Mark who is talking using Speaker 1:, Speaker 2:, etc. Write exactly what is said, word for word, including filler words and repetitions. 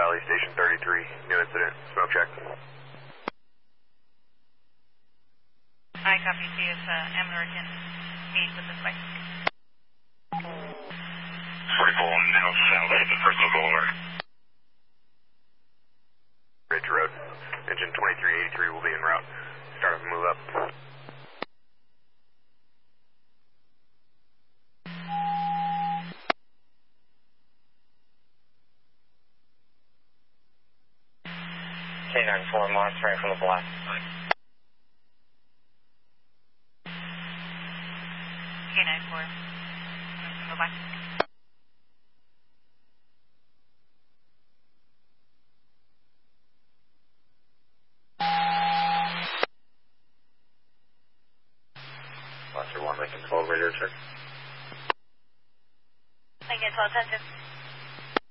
Speaker 1: Valley, Station thirty-three, new incident, smoke check.
Speaker 2: I copy, see if uh, American meet with this way.
Speaker 3: forty-four now south of the Crystal Boulevard.
Speaker 1: Ridge Road, engine twenty-three eighty-three will be en route. Start up and move up.
Speaker 3: K nine four monitoring from the black.
Speaker 2: K nine four, from the black.
Speaker 3: Monster one, Lincoln twelve, radio check.
Speaker 2: Lincoln twelve, attention.